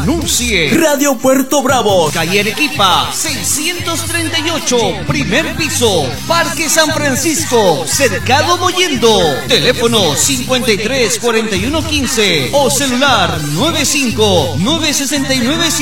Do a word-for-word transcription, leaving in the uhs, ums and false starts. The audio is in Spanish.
Anuncie Radio Puerto Bravo, calle Arequipa, seiscientos treinta y ocho, primer piso, Parque San Francisco, Cercado Mollendo. Teléfono cincuenta y tres, cuarenta y uno, quince o celular nueve cinco nueve seis nueve